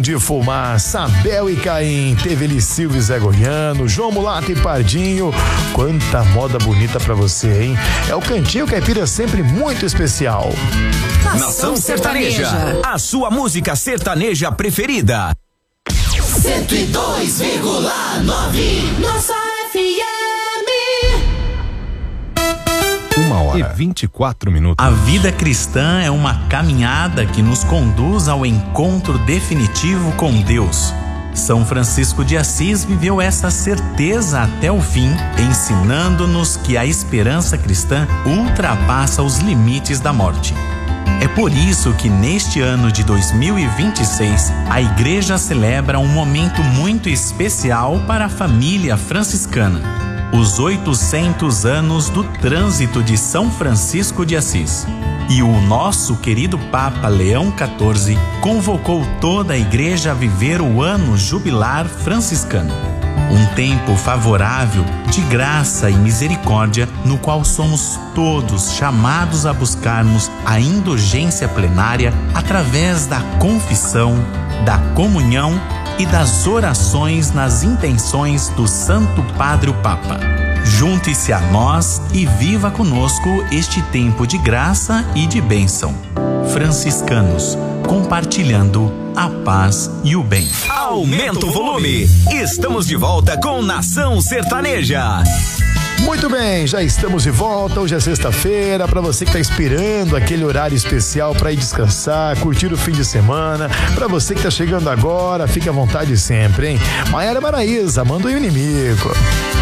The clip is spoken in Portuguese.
de Fumaça, Abel e Caim, teve Eli Silva e Zé Goiano, João Mulato e Pardinho. Quanta moda bonita pra você, hein? É o Cantinho Caipira sempre muito especial. Nação Sertaneja, a sua música sertaneja preferida. 102,9 Nossa FM. 1h24. A vida cristã é uma caminhada que nos conduz ao encontro definitivo com Deus. São Francisco de Assis viveu essa certeza até o fim, ensinando-nos que a esperança cristã ultrapassa os limites da morte. É por isso que neste ano de 2026, a Igreja celebra um momento muito especial para a família franciscana. Os 800 anos do trânsito de São Francisco de Assis. E o nosso querido Papa Leão XIV convocou toda a Igreja a viver o ano jubilar franciscano. Um tempo favorável de graça e misericórdia, no qual somos todos chamados a buscarmos a indulgência plenária através da confissão, da comunhão e das orações nas intenções do Santo Padre o Papa. Junte-se a nós e viva conosco este tempo de graça e de bênção. Franciscanos, compartilhando a paz e o bem. Aumenta o volume. Estamos de volta com Nação Sertaneja. Muito bem, já estamos de volta. Hoje é sexta-feira. Para você que está esperando aquele horário especial para ir descansar, curtir o fim de semana. Para você que está chegando agora, fique à vontade sempre, hein? Maiara Maraíza, manda o inimigo.